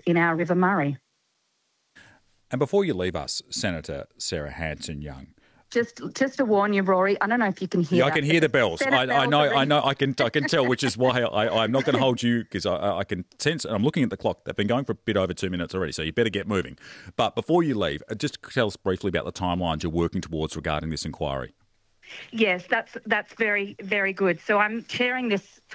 in our River Murray. And before you leave us, Senator Sarah Hanson-Young, Just to warn you, Rory, I don't know if you can hear. yeah, I can hear the bells. I know. I can tell, which is why I'm not going to hold you, because I can sense, and I'm looking at the clock. They've been going for a bit over 2 minutes already, so you better get moving. But before you leave, just tell us briefly about the timelines you're working towards regarding this inquiry. Yes, that's very, very good. So I'm chairing this